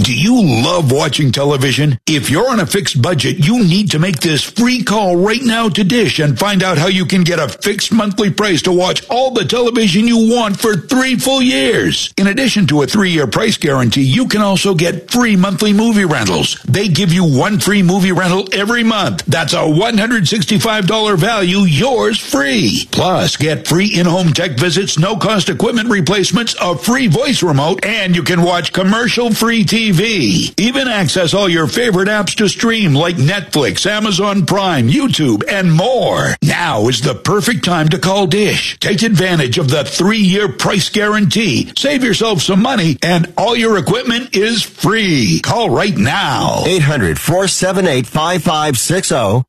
Do you love watching television? If you're on a fixed budget, you need to make this free call right now to Dish and find out how you can get a fixed monthly price to watch all the television you want for 3 full years. In addition to a 3-year price guarantee, you can also get free monthly movie rentals. They give you 1 free movie rental every month. That's a $165 value, yours free. Plus, get free in-home tech visits, no-cost equipment replacements, a free voice remote, and you can watch commercial-free TV. Even access all your favorite apps to stream like Netflix, Amazon Prime, YouTube, and more. Now is the perfect time to call Dish. Take advantage of the 3-year price guarantee. Save yourself some money, and all your equipment is free. Call right now. 800-478-5560.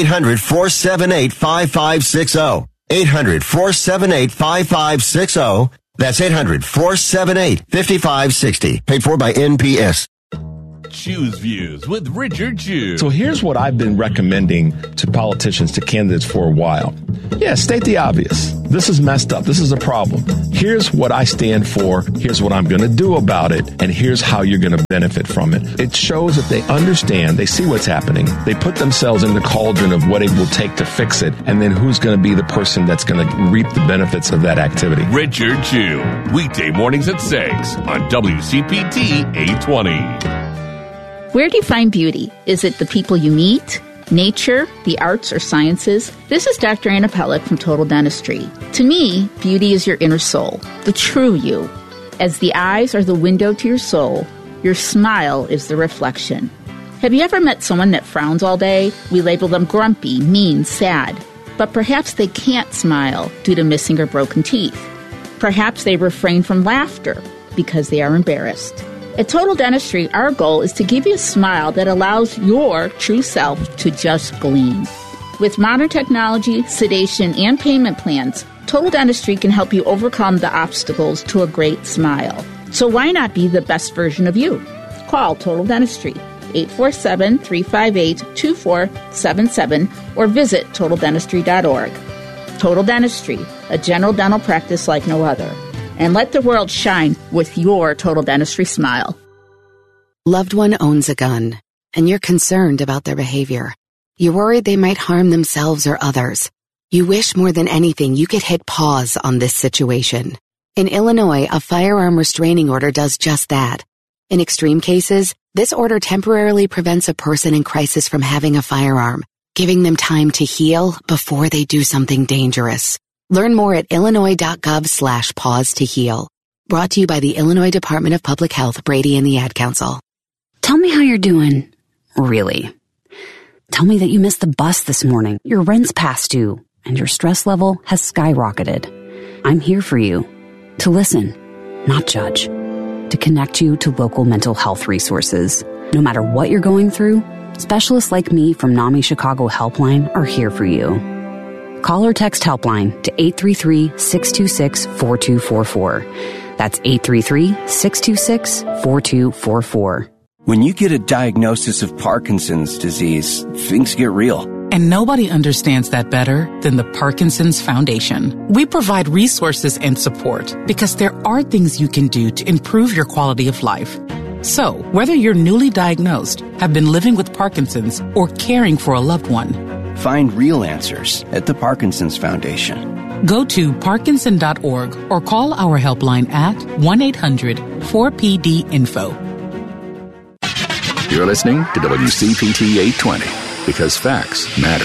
800-478-5560. 800-478-5560. That's 800-478-5560. Paid for by NPS. Choose Views with Richard Chu. So here's what I've been recommending to politicians, to candidates for a while. Yeah, state the obvious. This is messed up. This is a problem. Here's what I stand for. Here's what I'm going to do about it. And here's how you're going to benefit from it. It shows that they understand. They see what's happening. They put themselves in the cauldron of what it will take to fix it. And then who's going to be the person that's going to reap the benefits of that activity. Richard Chu. Weekday mornings at 6 on WCPT 820. Where do you find beauty? Is it the people you meet, nature, the arts, or sciences? This is Dr. Anna Pellick from Total Dentistry. To me, beauty is your inner soul, the true you. As the eyes are the window to your soul, your smile is the reflection. Have you ever met someone that frowns all day? We label them grumpy, mean, sad. But perhaps they can't smile due to missing or broken teeth. Perhaps they refrain from laughter because they are embarrassed. At Total Dentistry, our goal is to give you a smile that allows your true self to just gleam. With modern technology, sedation, and payment plans, Total Dentistry can help you overcome the obstacles to a great smile. So why not be the best version of you? Call Total Dentistry, 847-358-2477, or visit TotalDentistry.org. Total Dentistry, a general dental practice like no other. And let the world shine with your Total Dentistry smile. Loved one owns a gun, and you're concerned about their behavior. You're worried they might harm themselves or others. You wish more than anything you could hit pause on this situation. In Illinois, a firearm restraining order does just that. In extreme cases, this order temporarily prevents a person in crisis from having a firearm, giving them time to heal before they do something dangerous. Learn more at illinois.gov/pause to heal. Brought to you by the Illinois Department of Public Health, Brady and the Ad Council. Tell me how you're doing. Really. Tell me that you missed the bus this morning, your rent's past due, and your stress level has skyrocketed. I'm here for you. To listen, not judge. To connect you to local mental health resources. No matter what you're going through, specialists like me from NAMI Chicago Helpline are here for you. Call or text Helpline to 833-626-4244. That's 833-626-4244. When you get a diagnosis of Parkinson's disease, things get real. And nobody understands that better than the Parkinson's Foundation. We provide resources and support because there are things you can do to improve your quality of life. So, whether you're newly diagnosed, have been living with Parkinson's, or caring for a loved one, find real answers at the Parkinson's Foundation. Go to Parkinson.org or call our helpline at 1-800-4PD-INFO. You're listening to WCPT 820 because facts matter.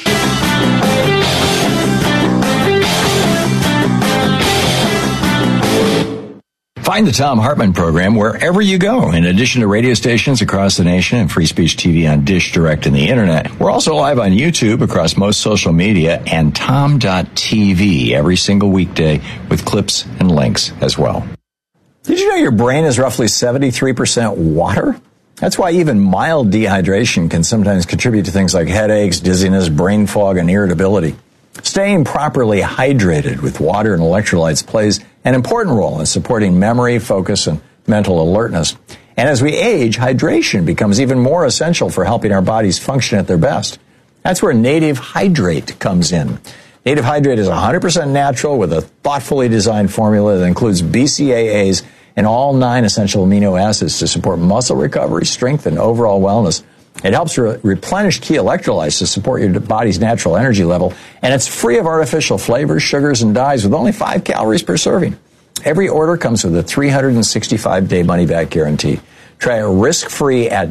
Find the Thom Hartmann program wherever you go. In addition to radio stations across the nation and Free Speech TV on Dish Direct and the Internet, we're also live on YouTube across most social media and Tom.tv every single weekday with clips and links as well. Did you know your brain is roughly 73% water? That's why even mild dehydration can sometimes contribute to things like headaches, dizziness, brain fog, and irritability. Staying properly hydrated with water and electrolytes plays an important role in supporting memory, focus, and mental alertness. And as we age, hydration becomes even more essential for helping our bodies function at their best. That's where Native Hydrate comes in. Native Hydrate is 100% natural with a thoughtfully designed formula that includes BCAAs and all 9 essential amino acids to support muscle recovery, strength, and overall wellness. It helps replenish key electrolytes to support your body's natural energy level, and it's free of artificial flavors, sugars, and dyes with only 5 calories per serving. Every order comes with a 365-day money-back guarantee. Try it risk-free at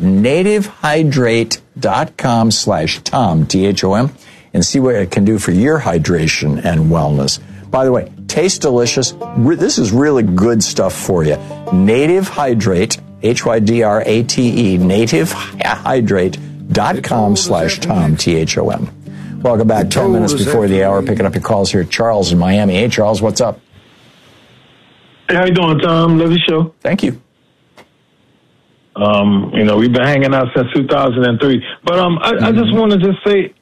nativehydrate.com/Tom, T-H-O-M, and see what it can do for your hydration and wellness. By the way, tastes delicious. This is really good stuff for you. Native Hydrate, Hydrate, nativehydrate.com/Tom, T-H-O-M. Welcome back. 10 minutes before the hour. Picking up your calls here. Charles in Miami. Hey, Charles, what's up? Hey, how you doing, Tom? Love your show. Thank you. We've been hanging out since 2003. But I just want to just say,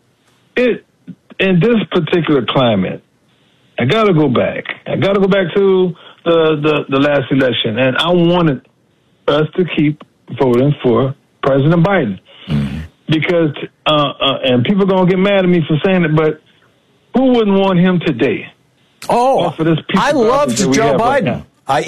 in this particular climate, I got to go back. I got to go back to the last election, and I wanted us to keep voting for President Biden because, and people are going to get mad at me for saying it, but who wouldn't want him today? Oh, I loved Joe Biden.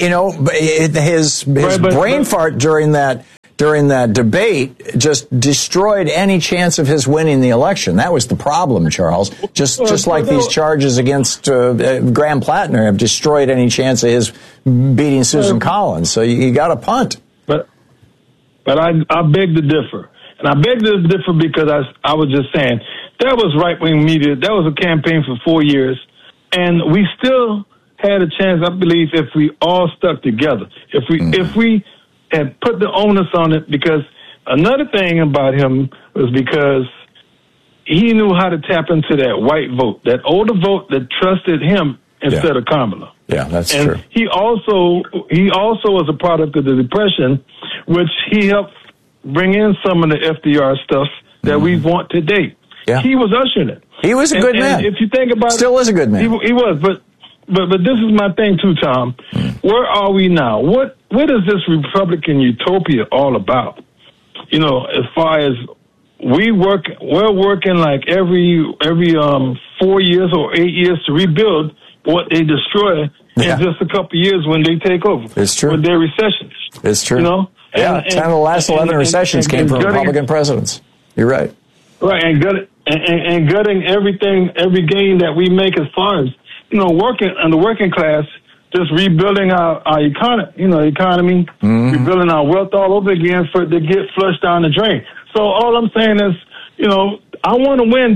His brain fart during that debate just destroyed any chance of his winning the election. That was the problem, Charles. Just like these charges against Graham Plattner have destroyed any chance of his beating Susan Collins. So you got to punt. But I beg to differ. And I beg to differ because I was just saying, that was right-wing media. That was a campaign for 4 years. And we still had a chance, I believe, if we all stuck together. If we had put the onus on it, because another thing about him was because he knew how to tap into that white vote, that older vote that trusted him instead of Kamala. Yeah, that's and true. He also was a product of the Depression, which he helped bring in some of the FDR stuff that we want today. Yeah. He was ushering it. He was a good man. And if you think about Still is a good man. He was, but this is my thing too, Tom. Where are we now? What is this Republican utopia all about? As far as we're working like every 4 years or 8 years to rebuild what they destroy in just a couple of years when they take over. It's true. With their recessions. It's true. 10 of the last 11 recessions came from Republican presidents. You're right. Right, and gutting everything, every gain that we make as far as, working on the working class, just rebuilding our economy, rebuilding our wealth all over again for it to get flushed down the drain. So all I'm saying is, I want to win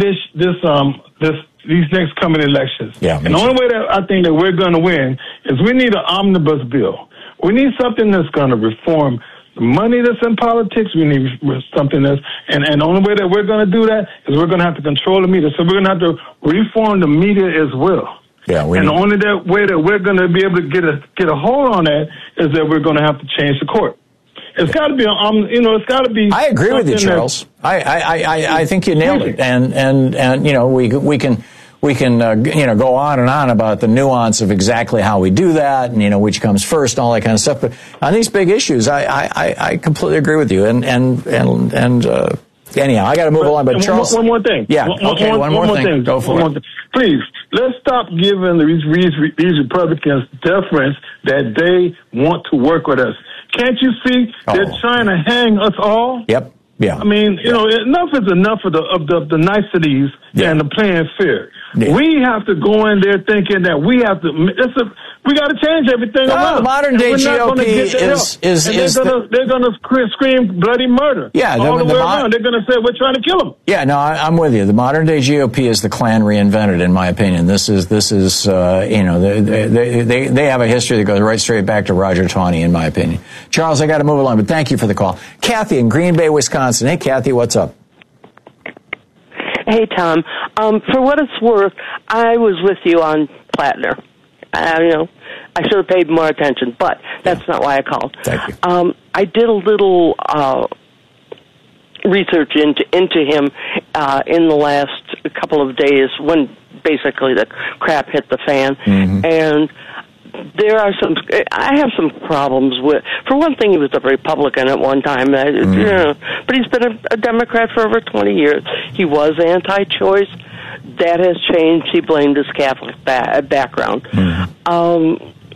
these next coming elections. Yeah, and the only way that I think that we're going to win is we need an omnibus bill. We need something that's going to reform the money that's in politics. We need something that's, and the only way that we're going to do that is we're going to have to control the media. So we're going to have to reform the media as well. Yeah, and the only way that we're going to be able to get a hold on that is that we're going to have to change the court. It's got to be, it's got to be. I agree with you, Charles. I think you nailed it, and we can go on and on about the nuance of exactly how we do that, and which comes first, and all that kind of stuff. But on these big issues, I completely agree with you, and anyhow, I got to move along. But Charles, one more thing. Yeah. One more thing. Go for it. Please, let's stop giving these Republicans deference that they want to work with us. Can't you see they're trying to hang us all? Yep. Yeah. I mean, enough is enough of the niceties and the playing fair. Yeah. We have to go in there thinking that we have to. We got to change everything around. Modern day GOP they're going to scream bloody murder. Yeah, all the way around. They're going to say we're trying to kill them. Yeah, no, I'm with you. The modern day GOP is the Klan reinvented, in my opinion. This is they have a history that goes right straight back to Roger Taney, in my opinion. Charles, I got to move along, but thank you for the call. Kathy in Green Bay, Wisconsin. Hey, Kathy, what's up? Hey, Tom. For what it's worth, I was with you on Plattner. I should have paid more attention, but that's not why I called. Thank you. I did a little research into him in the last couple of days when basically the crap hit the fan, and there are I have some problems with. For one thing, he was a Republican at one time, but he's been a Democrat for over 20 years. He was anti-choice. That has changed. He blamed his Catholic background.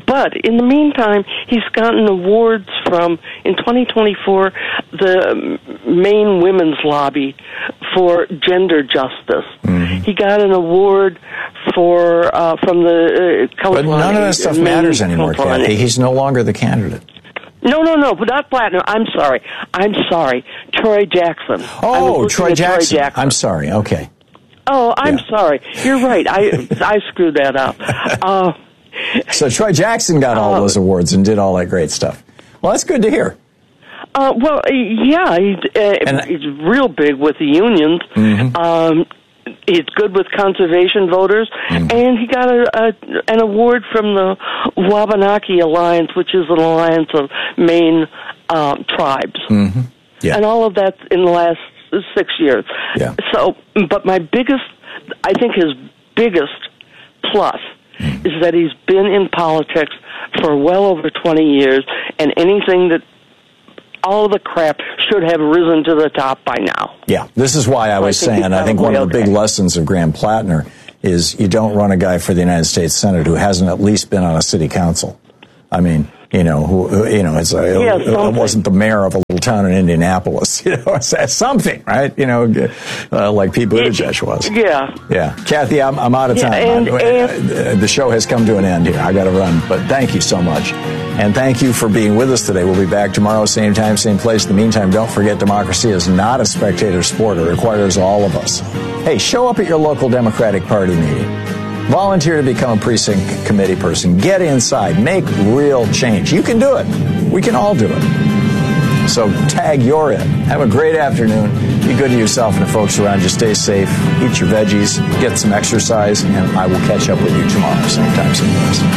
But in the meantime, he's gotten awards from, in 2024, the Maine Women's Lobby for gender justice. Mm-hmm. He got an award for from the California. But none of that stuff matters anymore, Kathy. He's no longer the candidate. No, but not Platinum. I'm sorry. Troy Jackson. Oh, Troy Jackson. I'm sorry. Okay. Oh, I'm sorry. You're right. I screwed that up. So Troy Jackson got all those awards and did all that great stuff. Well, that's good to hear. Well, yeah, he's real big with the unions. Mm-hmm. He's good with conservation voters, and he got an award from the Wabanaki Alliance, which is an alliance of Maine tribes. Mm-hmm. Yeah. And all of that in the last 6 years. Yeah. So, but I think his biggest plus is that he's been in politics for well over 20 years, and anything that all of the crap should have risen to the top by now. Yeah, this is why I was saying, I think one of the big lessons of Graham Plattner is you don't run a guy for the United States Senate who hasn't at least been on a city council. I mean, it wasn't the mayor of a little town in Indianapolis. It's something, right? Like Pete Buttigieg was. Yeah. Yeah. Kathy, I'm out of time. The show has come to an end here. I got to run, but thank you so much. And thank you for being with us today. We'll be back tomorrow, same time, same place. In the meantime, don't forget democracy is not a spectator sport. It requires all of us. Hey, show up at your local Democratic Party meeting. Volunteer to become a precinct committee person. Get inside. Make real change. You can do it. We can all do it. So tag you're in. Have a great afternoon. Be good to yourself and the folks around you. Stay safe. Eat your veggies. Get some exercise. And I will catch up with you tomorrow, same time, same place.